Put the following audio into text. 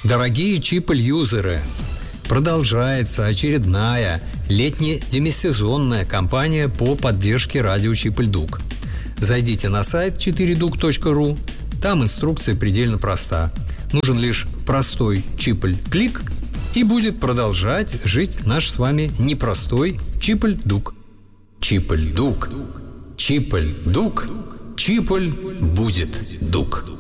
Дорогие Чипль-юзеры, продолжается очередная летне-демисезонная кампания по поддержке радио Чипль-Дук. Зайдите на сайт 4duк.ru, там инструкция предельно проста. Нужен лишь простой Чипль-клик, и будет продолжать жить наш с вами непростой Чипль-Дук. Чипль-Дук, Чипль-Дук, Чипль будет Дук.